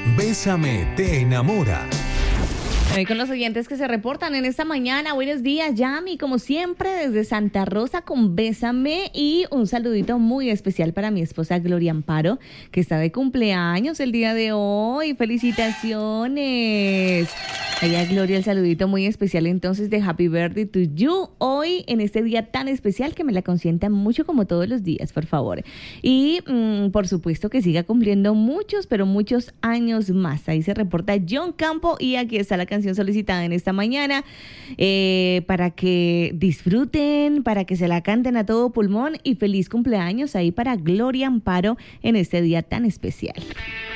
Bésame te enamora. Hoy con los oyentes que se reportan en esta mañana. Buenos días, Yami, como siempre, desde Santa Rosa con Bésame. Y un saludito muy especial para mi esposa Gloria Amparo, que está de cumpleaños el día de hoy. ¡Felicitaciones! Allá, Gloria, el saludito muy especial entonces de Happy Birthday to you. Hoy, en este día tan especial, que me la consientan mucho como todos los días, por favor. Y, por supuesto, que siga cumpliendo muchos, pero muchos años más. Ahí se reporta John Campo y aquí está la canción solicitada en esta mañana para que disfruten, para que se la canten a todo pulmón y feliz cumpleaños ahí para Gloria Amparo en este día tan especial.